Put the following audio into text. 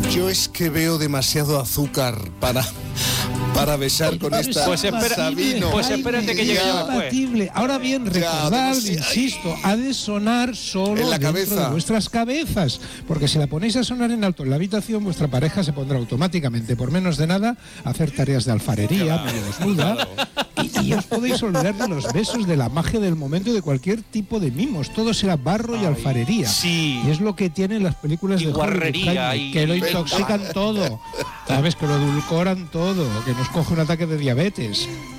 Yo es que veo demasiado azúcar para besar con esta. Pues espérate que llegue ya después. Ahora bien, recordad, insisto, ha de sonar solo en la dentro cabeza de vuestras cabezas, porque si la ponéis a sonar en alto en la habitación, vuestra pareja se pondrá automáticamente, por menos de nada, a hacer tareas de alfarería, medio desnuda, y os podéis olvidar de los besos, de la magia del momento y de cualquier tipo de mimos. Todo será barro y alfarería. Sí. Y es lo que tienen las películas de guarrería, Hollywood, que lo intoxican todo, sabes, que lo edulcoran todo, que nos coge un ataque de diabetes.